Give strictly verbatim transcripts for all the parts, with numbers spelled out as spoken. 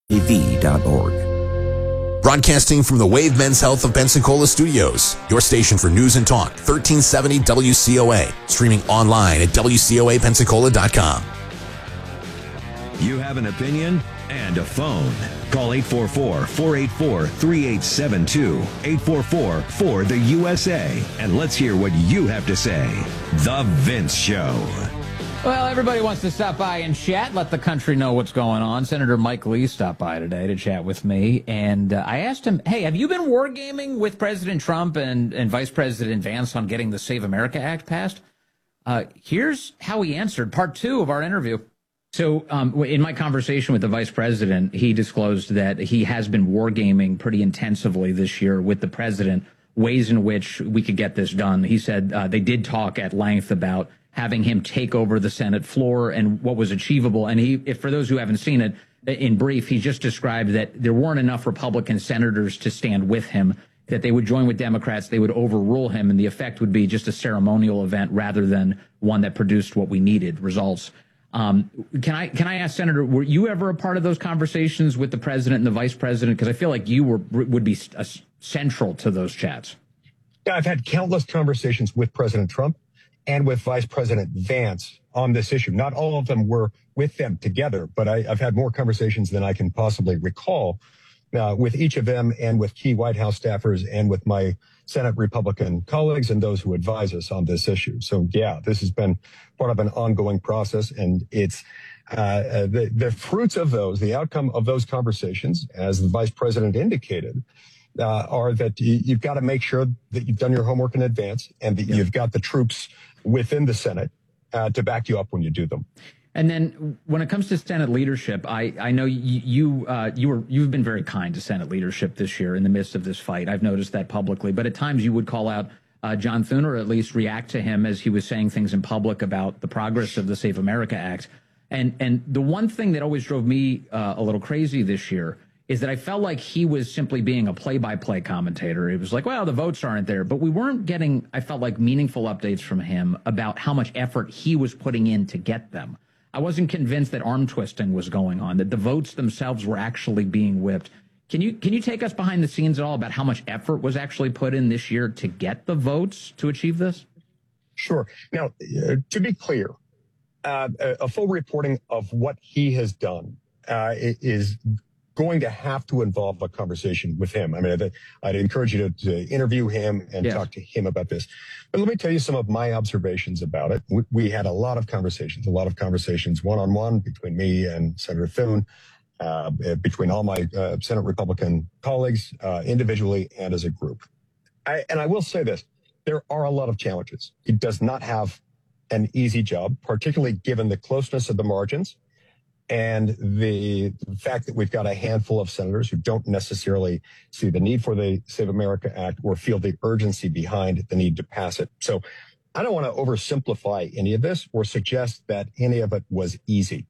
A V dot org. Broadcasting from the Wave Men's Health of Pensacola Studios, your station for news and talk, thirteen seventy W C O A, streaming online at W C O A Pensacola dot com. You have an opinion and a phone. Call eight four four, four eight four, three eight seven two, eight four four, four the U S A, and let's hear what you have to say. The Vince Show. Well, everybody wants to stop by and chat, let the country know what's going on. Senator Mike Lee stopped by today to chat with me, and uh, I asked him, hey, have you been wargaming with President Trump and, and Vice President Vance on getting the Save America Act passed? Uh, here's how he answered, part two of our interview. So um, in my conversation with the vice president, he disclosed that he has been wargaming pretty intensively this year with the president, ways in which we could get this done. He said uh, they did talk at length about having him take over the Senate floor and what was achievable. And he, if for those who haven't seen it, in brief, he just described that there weren't enough Republican senators to stand with him, that they would join with Democrats, they would overrule him, and the effect would be just a ceremonial event rather than one that produced what we needed, results. Um, can I can I ask, Senator, were you ever a part of those conversations with the president and the vice president? Because I feel like you were would be uh, central to those chats. Yeah, I've had countless conversations with President Trump and with Vice President Vance on this issue. Not all of them were with them together, but I, I've had more conversations than I can possibly recall uh, with each of them and with key White House staffers and with my Senate Republican colleagues and those who advise us on this issue. So, yeah, this has been part of an ongoing process, and it's uh, the, the fruits of those, the outcome of those conversations, as the vice president indicated, uh, are that you, you've got to make sure that you've done your homework in advance and that yeah. you've got the troops within the Senate uh, to back you up when you do them. And then when it comes to Senate leadership, I, I know you you, uh, you were you've been very kind to Senate leadership this year in the midst of this fight. I've noticed that publicly, but at times you would call out uh, John Thune, or at least react to him as he was saying things in public about the progress of the Save America Act. And and the one thing that always drove me uh, a little crazy this year is that I felt like he was simply being a play-by-play commentator. It was like, well, the votes aren't there, but we weren't getting, I felt like, meaningful updates from him about how much effort he was putting in to get them. I wasn't convinced that arm twisting was going on, that the votes themselves were actually being whipped. Can you can you take us behind the scenes at all about how much effort was actually put in this year to get the votes to achieve this? Sure. Now, uh, to be clear, uh, a, a full reporting of what he has done uh, is going to have to involve a conversation with him. I mean, I'd, I'd encourage you to, to interview him and yes. talk to him about this. But let me tell you some of my observations about it. We, we had a lot of conversations, a lot of conversations one-on-one between me and Senator Thune, uh, between all my uh, Senate Republican colleagues, uh, individually and as a group. I, and I will say this, there are a lot of challenges. He does not have an easy job, particularly given the closeness of the margins and the fact that we've got a handful of senators who don't necessarily see the need for the Save America Act or feel the urgency behind the need to pass it. So I don't want to oversimplify any of this or suggest that any of it was easy.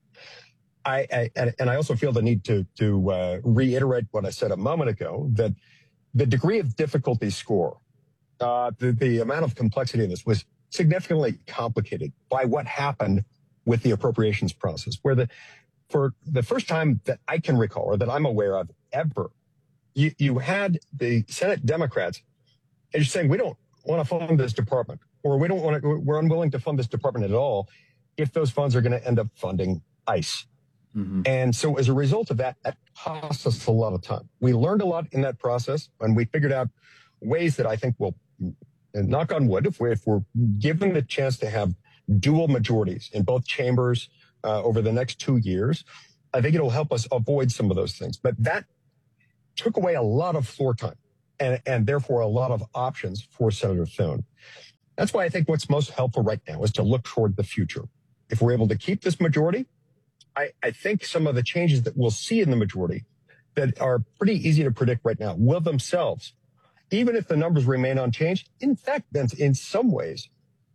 I, I and, and I also feel the need to, to uh, reiterate what I said a moment ago, that the degree of difficulty score, uh, the, the amount of complexity in this was significantly complicated by what happened with the appropriations process, where the for the first time that I can recall or that I'm aware of ever, you, you had the Senate Democrats and you're saying, we don't want to fund this department, or we don't want to, we're unwilling to fund this department at all if those funds are going to end up funding ICE. Mm-hmm. And so as a result of that, that cost us a lot of time. We learned a lot in that process, and we figured out ways that I think will, and knock on wood, if, we, if we're given the chance to have dual majorities in both chambers uh, over the next two years, I think it'll help us avoid some of those things. But that took away a lot of floor time and, and therefore a lot of options for Senator Thune. That's why I think what's most helpful right now is to look toward the future. If we're able to keep this majority, I, I think some of the changes that we'll see in the majority that are pretty easy to predict right now will themselves, even if the numbers remain unchanged, in fact, then in some ways,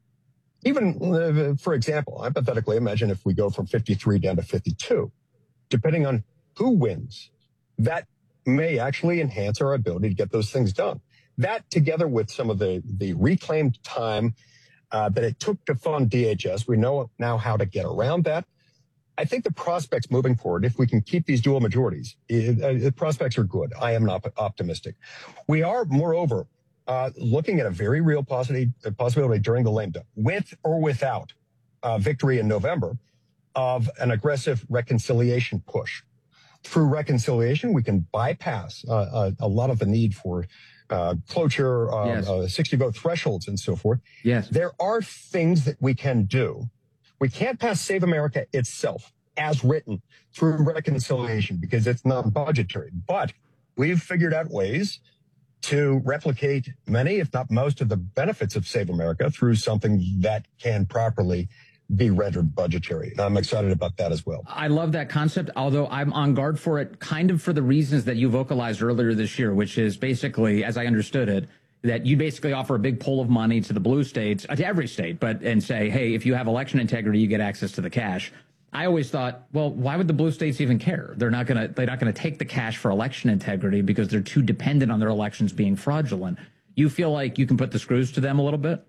even, uh, for example, hypothetically, imagine if we go from fifty-three down to fifty-two, depending on who wins, that may actually enhance our ability to get those things done. That, together with some of the, the reclaimed time uh, that it took to fund D H S, we know now how to get around that. I think the prospects moving forward, if we can keep these dual majorities, it, uh, the prospects are good. I am not optimistic. We are, moreover, uh, looking at a very real possibility, possibility during the lame duck, with or without uh, victory in November, of an aggressive reconciliation push. Through reconciliation, we can bypass uh, a, a lot of the need for uh, cloture, uh, yes. uh, sixty vote thresholds, and so forth. Yes. There are things that we can do. We can't pass Save America itself as written through reconciliation because it's not budgetary. But we've figured out ways to replicate many, if not most, of the benefits of Save America through something that can properly be rendered budgetary. And I'm excited about that as well. I love that concept, although I'm on guard for it kind of for the reasons that you vocalized earlier this year, which is basically, as I understood it, that you basically offer a big pool of money to the blue states, to every state, but and say, hey, if you have election integrity, you get access to the cash. I always thought, well, why would the blue states even care? They're not gonna they're not gonna take the cash for election integrity because they're too dependent on their elections being fraudulent. You feel like you can put the screws to them a little bit?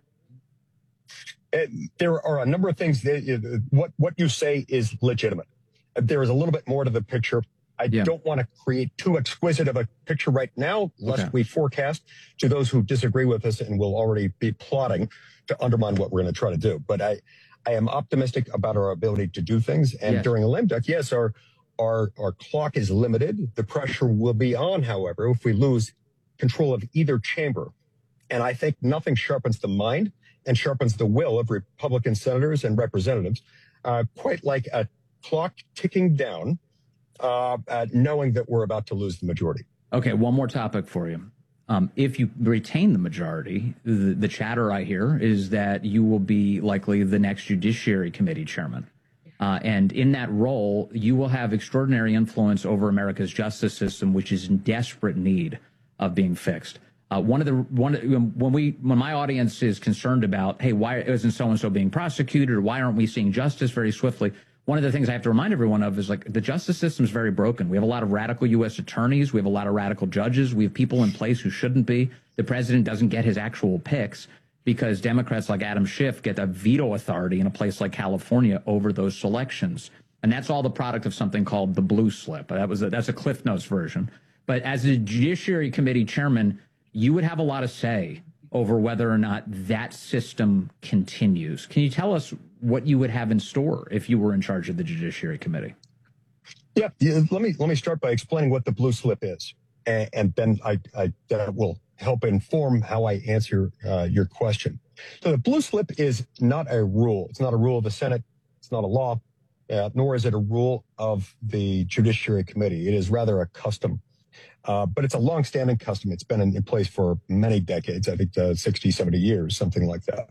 Uh, there are a number of things that uh, what what you say is legitimate. Uh, there is a little bit more to the picture. I yeah. don't want to create too exquisite of a picture right now, lest okay. we forecast to those who disagree with us and will already be plotting to undermine what we're going to try to do. But I, I am optimistic about our ability to do things. And yes. during a lame duck, yes, our, our, our clock is limited. The pressure will be on, however, if we lose control of either chamber. And I think nothing sharpens the mind and sharpens the will of Republican senators and representatives, uh, quite like a clock ticking down. Uh, uh, knowing that we're about to lose the majority. Okay, one more topic for you. Um, if you retain the majority, the, the chatter I hear is that you will be likely the next Judiciary Committee chairman. Uh, and in that role, you will have extraordinary influence over America's justice system, which is in desperate need of being fixed. Uh, one of the one when we when my audience is concerned about, hey, why isn't so and so being prosecuted, or why aren't we seeing justice very swiftly? One of the things I have to remind everyone of is like the justice system is very broken. We have a lot of radical U S attorneys. We have a lot of radical judges. We have people in place who shouldn't be. The president doesn't get his actual picks because Democrats like Adam Schiff get a veto authority in a place like California over those selections. And that's all the product of something called the blue slip. That was a, that's a Cliff Notes version. But as the Judiciary Committee chairman, you would have a lot of say over whether or not that system continues. Can you tell us what you would have in store if you were in charge of the Judiciary Committee? Yeah, yeah let me let me start by explaining what the blue slip is, and, and then I, I that will help inform how I answer uh, your question. So the blue slip is not a rule. It's not a rule of the Senate. It's not a law, uh, nor is it a rule of the Judiciary Committee. It is rather a custom. Uh, but it's a long-standing custom. It's been in, in place for many decades, I think uh, sixty, seventy years, something like that.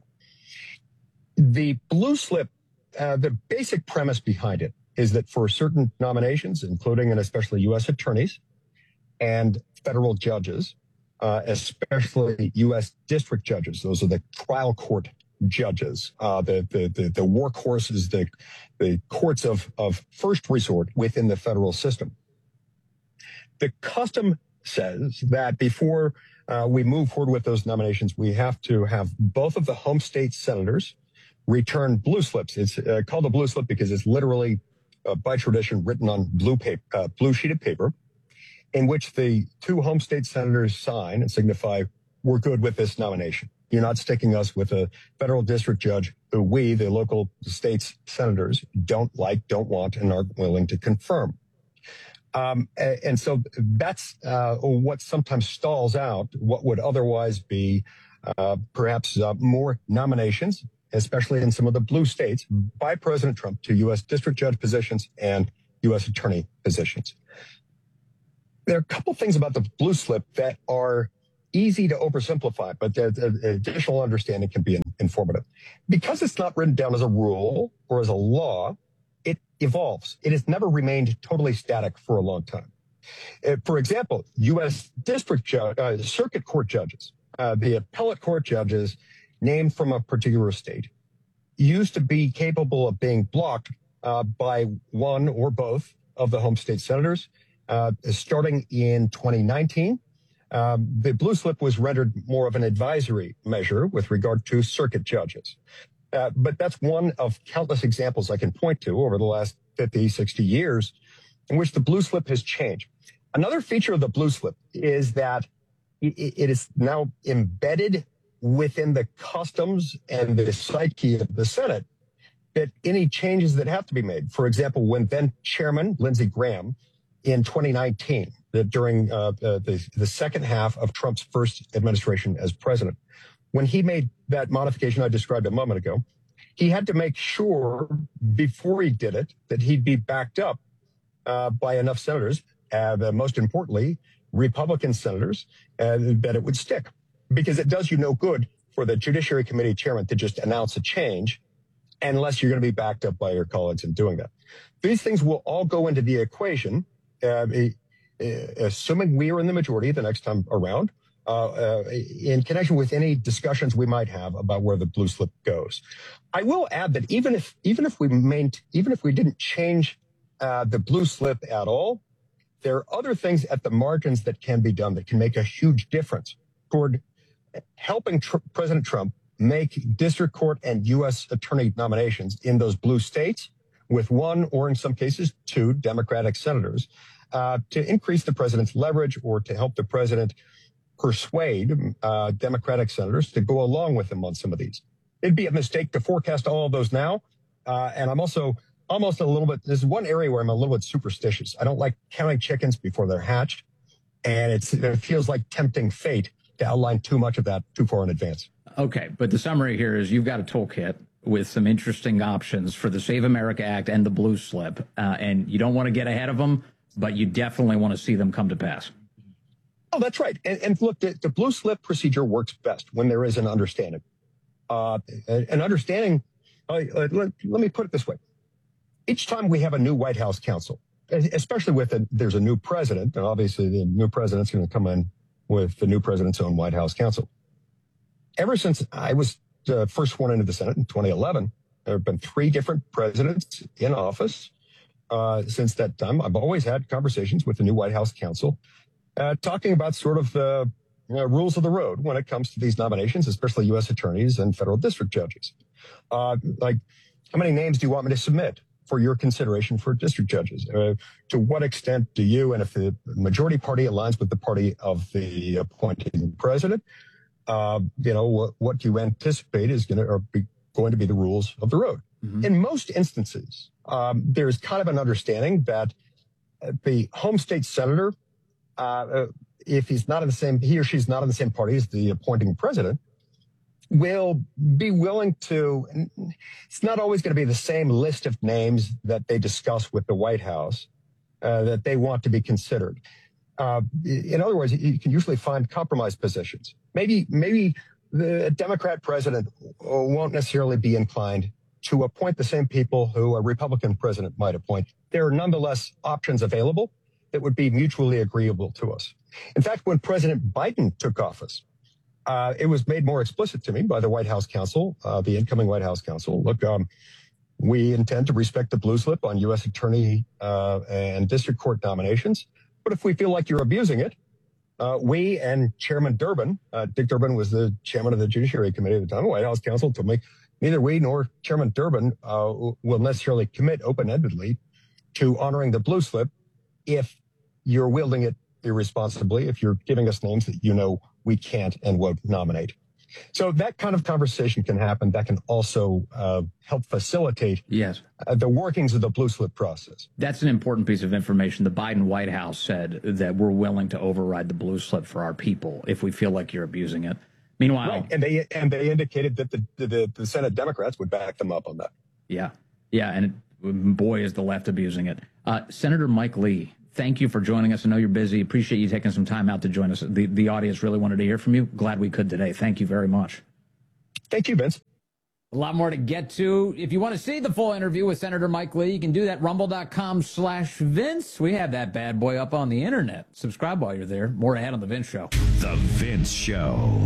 The blue slip, uh, the basic premise behind it is that for certain nominations, including and especially U S attorneys and federal judges, uh, especially U S district judges, those are the trial court judges, uh, the, the, the, the workhorses, the, the courts of, of first resort within the federal system. The custom says that before uh, we move forward with those nominations, we have to have both of the home state senators return blue slips. It's uh, called a blue slip because it's literally, uh, by tradition, written on blue paper, uh, blue sheet of paper, in which the two home state senators sign and signify we're good with this nomination. You're not sticking us with a federal district judge who we, the local states senators, don't like, don't want, and aren't willing to confirm. Um, and so that's uh, what sometimes stalls out what would otherwise be uh, perhaps uh, more nominations, especially in some of the blue states, by President Trump to U S district judge positions and U S attorney positions. There are a couple things about the blue slip that are easy to oversimplify, but the, the additional understanding can be informative. Because it's not written down as a rule or as a law, it evolves. It has never remained totally static for a long time. Uh, for example, U S district judge, uh, circuit court judges, uh, the appellate court judges named from a particular state, used to be capable of being blocked uh, by one or both of the home state senators. Uh, starting in twenty nineteen, um, the blue slip was rendered more of an advisory measure with regard to circuit judges. Uh, but that's one of countless examples I can point to over the last fifty, sixty years in which the blue slip has changed. Another feature of the blue slip is that it is now embedded within the customs and the psyche of the Senate that any changes that have to be made, for example, when then Chairman Lindsey Graham in twenty nineteen, that during uh, uh, the, the second half of Trump's first administration as president, when he made that modification I described a moment ago, he had to make sure before he did it that he'd be backed up uh, by enough senators, uh, most importantly, Republican senators, uh, that it would stick. Because it does you no good for the Judiciary Committee chairman to just announce a change unless you're going to be backed up by your colleagues in doing that. These things will all go into the equation, uh, assuming we are in the majority the next time around, uh, uh, in connection with any discussions we might have about where the blue slip goes. I will add that even if even if we main, even if we didn't change uh, the blue slip at all, there are other things at the margins that can be done that can make a huge difference toward helping tr- President Trump make district court and U S attorney nominations in those blue states with one or in some cases two Democratic senators uh, to increase the president's leverage or to help the president persuade uh, Democratic senators to go along with him on some of these. It'd be a mistake to forecast all of those now. Uh, and I'm also almost a little bit, there's one area where I'm a little bit superstitious. I don't like counting chickens before they're hatched. And it's, it feels like tempting fate to outline too much of that too far in advance. Okay, but the summary here is you've got a toolkit with some interesting options for the Save America Act and the blue slip, uh, and you don't want to get ahead of them, but you definitely want to see them come to pass. Oh, that's right. And, and look, the, the blue slip procedure works best when there is an understanding. Uh, an understanding, uh, uh, let, let me put it this way. Each time we have a new White House counsel, especially with a, there's a new president, and obviously the new president's going to come in with the new president's own White House counsel. Ever since I was the first one into the Senate in twenty eleven, there have been three different presidents in office. Uh, since that time, I've always had conversations with the new White House counsel, uh, talking about sort of the you know, rules of the road when it comes to these nominations, especially U S attorneys and federal district judges. Uh, like, how many names do you want me to submit for your consideration for district judges? Uh, to what extent do you, and if the majority party aligns with the party of the appointing president, uh, you know, what, what do you anticipate is going to or be going to be the rules of the road? Mm-hmm. In most instances, um, there's kind of an understanding that the home state senator, uh, if he's not in the same, he or she's not in the same party as the appointing president, will be willing to, it's not always going to be the same list of names that they discuss with the White House uh, that they want to be considered. Uh, in other words, you can usually find compromise positions. Maybe, maybe the Democrat president won't necessarily be inclined to appoint the same people who a Republican president might appoint. There are nonetheless options available that would be mutually agreeable to us. In fact, when President Biden took office, Uh, it was made more explicit to me by the White House counsel, uh, the incoming White House counsel. Look, um, we intend to respect the blue slip on U S attorney uh, and district court nominations. But if we feel like you're abusing it, uh, we and Chairman Durbin, uh, Dick Durbin was the chairman of the Judiciary Committee at the time, the White House counsel told me neither we nor Chairman Durbin uh, will necessarily commit open-endedly to honoring the blue slip if you're wielding it irresponsibly, if you're giving us names that you know we can't and won't nominate. So that kind of conversation can happen. That can also uh, help facilitate yes. uh, the workings of the blue slip process. That's an important piece of information. The Biden White House said that we're willing to override the blue slip for our people if we feel like you're abusing it. Meanwhile, right. and they and they indicated that the, the the Senate Democrats would back them up on that. Yeah, yeah, and boy, is the left abusing it. Uh, Senator Mike Lee, thank you for joining us. I know you're busy. Appreciate you taking some time out to join us. The, the audience really wanted to hear from you. Glad we could today. Thank you very much. Thank you, Vince. A lot more to get to. If you want to see the full interview with Senator Mike Lee, you can do that rumble.com slash Vince. We have that bad boy up on the internet. Subscribe while you're there. More ahead on The Vince Show. The Vince Show.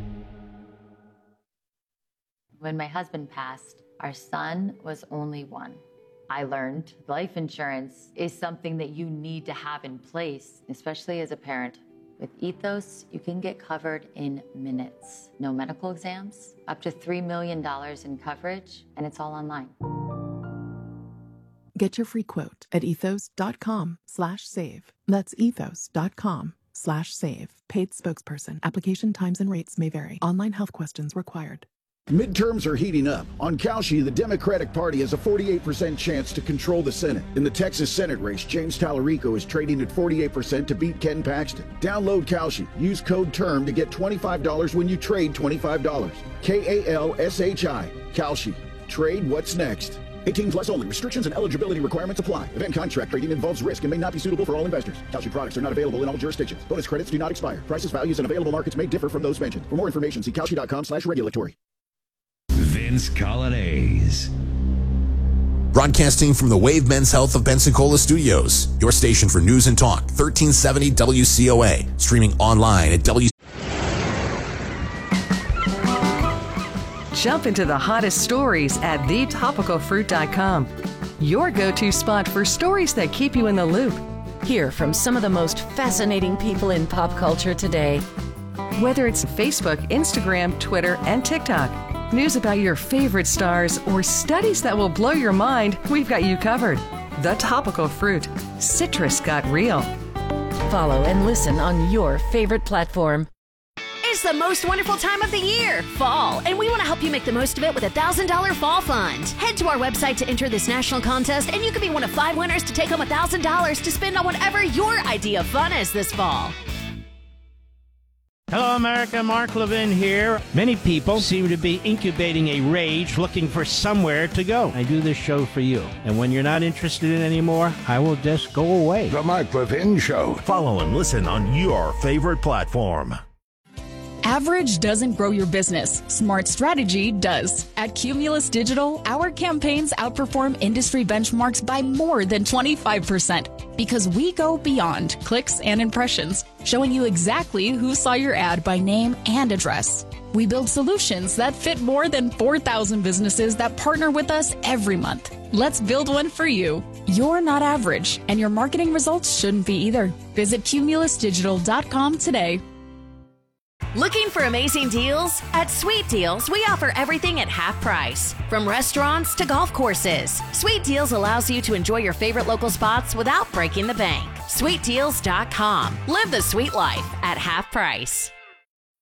When my husband passed, our son was only one. I learned life insurance is something that you need to have in place, especially as a parent. With Ethos, you can get covered in minutes. No medical exams, up to three million dollars in coverage, and it's all online. Get your free quote at ethos.com slash save. That's ethos.com slash save. Paid spokesperson. Application times and rates may vary. Online health questions required. Midterms are heating up. On Kalshi, the Democratic Party has a forty-eight percent chance to control the Senate. In the Texas Senate race, James Tallarico is trading at forty-eight percent to beat Ken Paxton. Download Kalshi. Use code TERM to get twenty-five dollars when you trade twenty-five dollars. K A L S H I. Kalshi. Trade what's next. eighteen plus only. Restrictions and eligibility requirements apply. Event contract trading involves risk and may not be suitable for all investors. Kalshi products are not available in all jurisdictions. Bonus credits do not expire. Prices, values, and available markets may differ from those mentioned. For more information, see Kalshi.com slash regulatory. Vince Colonnese. Broadcasting from the Wave Men's Health of Pensacola Studios, your station for news and talk, thirteen seventy W C O A. Streaming online at W. Jump into the hottest stories at the topical fruit dot com. Your go-to spot for stories that keep you in the loop. Hear from some of the most fascinating people in pop culture today. Whether it's Facebook, Instagram, Twitter, and TikTok, news about your favorite stars, or studies that will blow your mind, we've got you covered. The Topical Fruit. Citrus got real. Follow and listen on your favorite platform. It's the most wonderful time of the year, fall, and we want to help you make the most of it with a one thousand dollars Fall Fund. Head to our website to enter this national contest, and you could be one of five winners to take home one thousand dollars to spend on whatever your idea of fun is this fall. Hello, America. Mark Levin here. Many people seem to be incubating a rage looking for somewhere to go. I do this show for you. And when you're not interested in it anymore, I will just go away. The Mark Levin Show. Follow and listen on your favorite platform. Average doesn't grow your business. Smart strategy does. At Cumulus Digital, our campaigns outperform industry benchmarks by more than twenty-five percent because we go beyond clicks and impressions, showing you exactly who saw your ad by name and address. We build solutions that fit more than four thousand businesses that partner with us every month. Let's build one for you. You're not average, and your marketing results shouldn't be either. Visit cumulus digital dot com today. Looking for amazing deals? At Sweet Deals, we offer everything at half price. From restaurants to golf courses, Sweet Deals allows you to enjoy your favorite local spots without breaking the bank. sweet deals dot com. Live the sweet life at half price.